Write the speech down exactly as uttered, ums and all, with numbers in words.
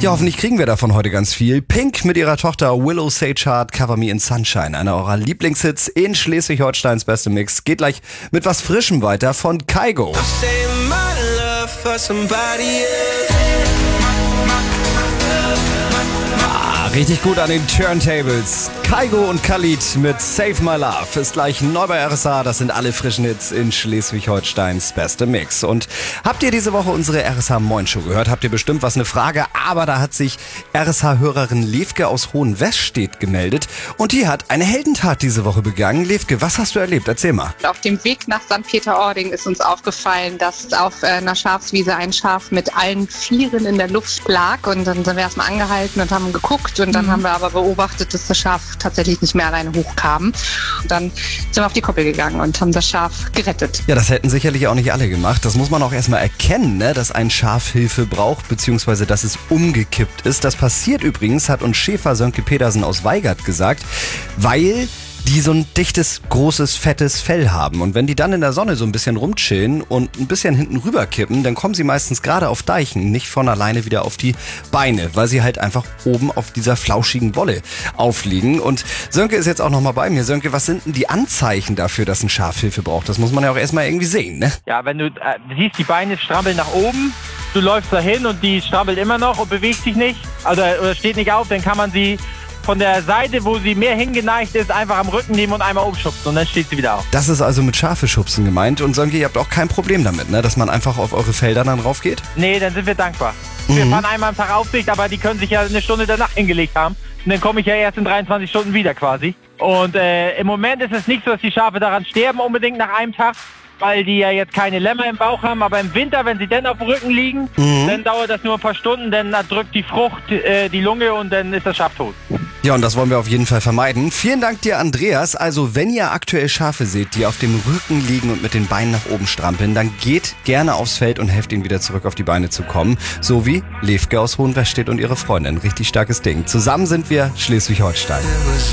Ja, hoffentlich kriegen wir davon heute ganz viel. Pink mit ihrer Tochter Willow Seychard, Cover Me in Sunshine. Einer eurer Lieblingshits in Schleswig-Holsteins beste Mix. Geht gleich mit was Frischem weiter von Kygo. Richtig gut an den Turntables. Kygo und Khalid mit Save My Love ist gleich neu bei R S H. Das sind alle frischen Hits in Schleswig-Holsteins beste Mix. Und habt ihr diese Woche unsere R S H Moin Show gehört? Habt ihr bestimmt was, eine Frage? Aber da hat sich R S H-Hörerin Levke aus Hohenwestedt gemeldet. Und die hat eine Heldentat diese Woche begangen. Levke, was hast du erlebt? Erzähl mal. Auf dem Weg nach Sankt Peter-Ording ist uns aufgefallen, dass auf einer Schafswiese ein Schaf mit allen Vieren in der Luft lag. Und dann sind wir erstmal angehalten und haben geguckt. Und dann mhm. haben wir aber beobachtet, dass das Schaf tatsächlich nicht mehr alleine hochkam. Und dann sind wir auf die Koppel gegangen und haben das Schaf gerettet. Ja, das hätten sicherlich auch nicht alle gemacht. Das muss man auch erstmal erkennen, ne? Dass ein Schaf Hilfe braucht, beziehungsweise dass es umgekippt ist. Das passiert übrigens, hat uns Schäfer Sönke Pedersen aus Weigert gesagt, weil die so ein dichtes, großes, fettes Fell haben. Und wenn die dann in der Sonne so ein bisschen rumchillen und ein bisschen hinten rüber kippen, dann kommen sie meistens gerade auf Deichen nicht von alleine wieder auf die Beine, weil sie halt einfach oben auf dieser flauschigen Wolle aufliegen. Und Sönke ist jetzt auch nochmal bei mir. Sönke, was sind denn die Anzeichen dafür, dass ein Schaf Hilfe braucht? Das muss man ja auch erstmal irgendwie sehen, ne? Ja, wenn du, äh, du siehst, die Beine strampeln nach oben, du läufst dahin und die strampelt immer noch und bewegt sich nicht, also, oder steht nicht auf, dann kann man sie von der Seite, wo sie mehr hingeneigt ist, einfach am Rücken nehmen und einmal umschubsen und dann steht sie wieder auf. Das ist also mit Schafe schubsen gemeint. Und Sönke, ihr habt auch kein Problem damit, ne? Dass man einfach auf eure Felder dann rauf geht? Nee, dann sind wir dankbar. Mhm. Wir fahren einmal am Tag Aufsicht, aber die können sich ja eine Stunde danach hingelegt haben. Und dann komme ich ja erst in dreiundzwanzig Stunden wieder quasi. Und äh, im Moment ist es nicht so, dass die Schafe daran sterben unbedingt nach einem Tag, weil die ja jetzt keine Lämmer im Bauch haben, aber im Winter, wenn sie dann auf dem Rücken liegen, mhm. dann dauert das nur ein paar Stunden, dann drückt die Frucht äh, die Lunge und dann ist das Schaf tot. Ja, und das wollen wir auf jeden Fall vermeiden. Vielen Dank dir, Andreas. Also, wenn ihr aktuell Schafe seht, die auf dem Rücken liegen und mit den Beinen nach oben strampeln, dann geht gerne aufs Feld und helft ihnen wieder zurück auf die Beine zu kommen. So wie Levke aus Hohenwestedt und ihre Freundin. Richtig starkes Ding. Zusammen sind wir Schleswig-Holstein.